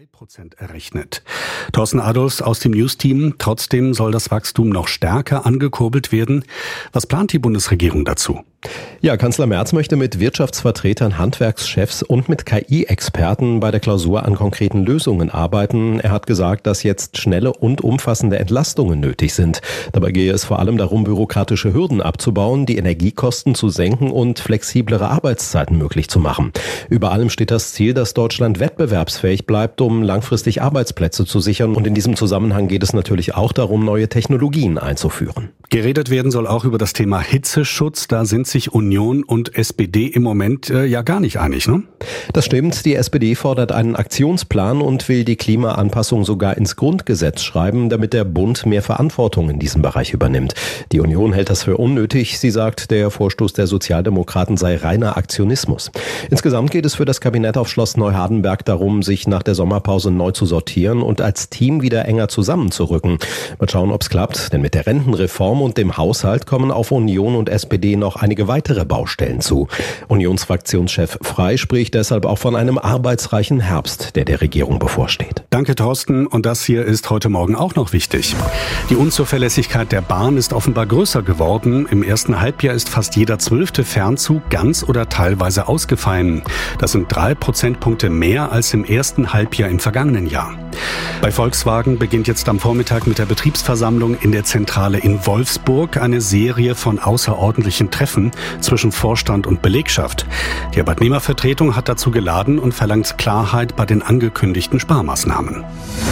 3% errechnet. Thorsten Adolphs aus dem News-Team. Trotzdem soll das Wachstum noch stärker angekurbelt werden. Was plant die Bundesregierung dazu? Ja, Kanzler Merz möchte mit Wirtschaftsvertretern, Handwerkschefs und mit KI-Experten bei der Klausur an konkreten Lösungen arbeiten. Er hat gesagt, dass jetzt schnelle und umfassende Entlastungen nötig sind. Dabei gehe es vor allem darum, bürokratische Hürden abzubauen, die Energiekosten zu senken und flexiblere Arbeitszeiten möglich zu machen. Über allem steht das Ziel, dass Deutschland wettbewerbsfähig bleibt, um langfristig Arbeitsplätze zu sichern. Und in diesem Zusammenhang geht es natürlich auch darum, neue Technologien einzuführen. Geredet werden soll auch über das Thema Hitzeschutz. Da sind sich Union und SPD im Moment ja gar nicht einig, ne? Das stimmt. Die SPD fordert einen Aktionsplan und will die Klimaanpassung sogar ins Grundgesetz schreiben, damit der Bund mehr Verantwortung in diesem Bereich übernimmt. Die Union hält das für unnötig. Sie sagt, der Vorstoß der Sozialdemokraten sei reiner Aktionismus. Insgesamt geht es für das Kabinett auf Schloss Neuhardenberg darum, sich nach der Sommerpause neu zu sortieren und als Team wieder enger zusammenzurücken. Mal schauen, ob es klappt, denn mit der Rentenreform und dem Haushalt kommen auf Union und SPD noch einige weitere Baustellen zu. Unionsfraktionschef Frey spricht deshalb auch von einem arbeitsreichen Herbst, der Regierung bevorsteht. Danke, Thorsten. Und das hier ist heute Morgen auch noch wichtig. Die Unzuverlässigkeit der Bahn ist offenbar größer geworden. Im ersten Halbjahr ist fast jeder 12. Fernzug ganz oder teilweise ausgefallen. Das sind 3 Prozentpunkte mehr als im ersten Halbjahr im vergangenen Jahr. Bei Volkswagen beginnt jetzt am Vormittag mit der Betriebsversammlung in der Zentrale in Wolfsburg eine Serie von außerordentlichen Treffen zwischen Vorstand und Belegschaft. Die Arbeitnehmervertretung hat dazu geladen und verlangt Klarheit bei den angekündigten Sparmaßnahmen.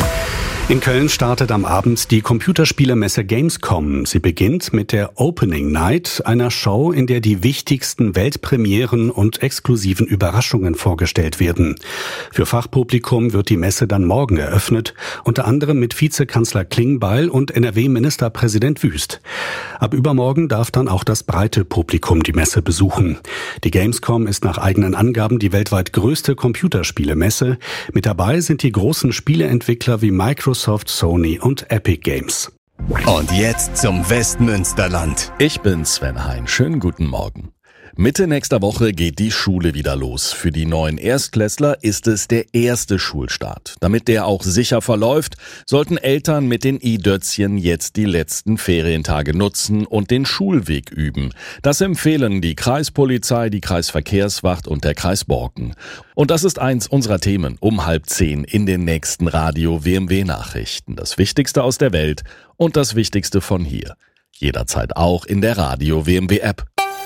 In Köln startet am Abend die Computerspielemesse Gamescom. Sie beginnt mit der Opening Night, einer Show, in der die wichtigsten Weltpremieren und exklusiven Überraschungen vorgestellt werden. Für Fachpublikum wird die Messe dann morgen eröffnet, unter anderem mit Vizekanzler Klingbeil und NRW-Ministerpräsident Wüst. Ab übermorgen darf dann auch das breite Publikum die Messe besuchen. Die Gamescom ist nach eigenen Angaben die weltweit größte Computerspielemesse. Mit dabei sind die großen Spieleentwickler wie Microsoft, Sony und Epic Games. Und jetzt zum Westmünsterland. Ich bin Sven Hein. Schönen guten Morgen. Mitte nächster Woche geht die Schule wieder los. Für die neuen Erstklässler ist es der erste Schulstart. Damit der auch sicher verläuft, sollten Eltern mit den i-Dötzchen jetzt die letzten Ferientage nutzen und den Schulweg üben. Das empfehlen die Kreispolizei, die Kreisverkehrswacht und der Kreis Borken. Und das ist eins unserer Themen um 9:30 in den nächsten Radio-WMW-Nachrichten. Das Wichtigste aus der Welt und das Wichtigste von hier. Jederzeit auch in der Radio-WMW-App.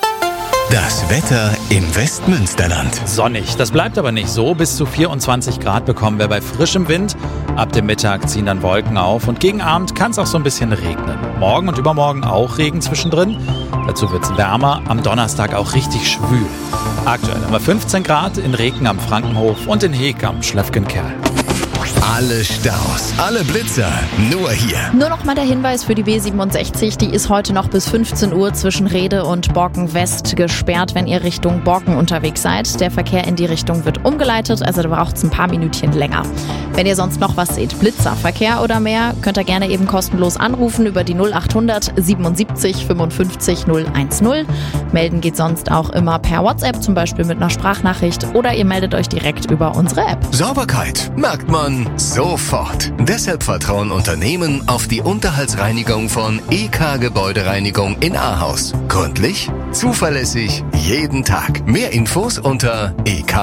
Das Wetter im Westmünsterland. Sonnig, das bleibt aber nicht so. Bis zu 24 Grad bekommen wir bei frischem Wind. Ab dem Mittag ziehen dann Wolken auf und gegen Abend kann es auch so ein bisschen regnen. Morgen und übermorgen auch Regen zwischendrin. Dazu wird es wärmer, am Donnerstag auch richtig schwül. Aktuell haben wir 15 Grad in Reken am Frankenhof und in Heek am Schlöffgenkerl. Alle Staus, alle Blitzer, nur hier. Nur noch mal der Hinweis für die B67, die ist heute noch bis 15 Uhr zwischen Rede und Borken West gesperrt, wenn ihr Richtung Borken unterwegs seid. Der Verkehr in die Richtung wird umgeleitet, also da braucht es ein paar Minütchen länger. Wenn ihr sonst noch was seht, Blitzerverkehr oder mehr, könnt ihr gerne eben kostenlos anrufen über die 0800 77 55 010. Melden geht sonst auch immer per WhatsApp, zum Beispiel mit einer Sprachnachricht, oder ihr meldet euch direkt über unsere App. Sauberkeit merkt man sofort. Deshalb vertrauen Unternehmen auf die Unterhaltsreinigung von EK Gebäudereinigung in Ahaus. Gründlich, zuverlässig, jeden Tag. Mehr Infos unter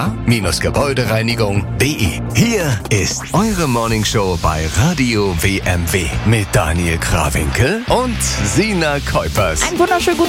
ek-gebäudereinigung.de. Hier ist eure Morningshow bei Radio WMW mit Daniel Krawinkel und Sina Kuipers. Ein wunderschönen guten